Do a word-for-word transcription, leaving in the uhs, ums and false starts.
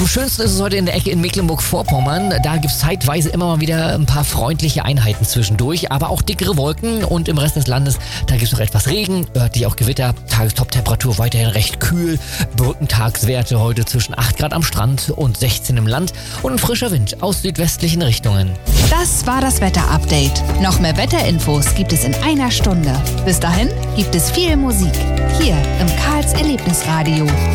Am schönsten ist es heute in der Ecke in Mecklenburg-Vorpommern. Da gibt es zeitweise immer mal wieder ein paar freundliche Einheiten zwischendurch, aber auch dickere Wolken. Und im Rest des Landes, da gibt es noch etwas Regen, örtlich auch Gewitter. Tagestop-Temperatur weiterhin recht kühl. Brückentagswerte heute zwischen acht Grad am Strand und sechzehn im Land. Und ein frischer Wind aus südwestlichen Richtungen. Das war das Wetter-Update. Noch mehr Wetterinfos gibt es in einer Stunde. Bis dahin gibt es viel Musik. Hier im Karls Erlebnisradio.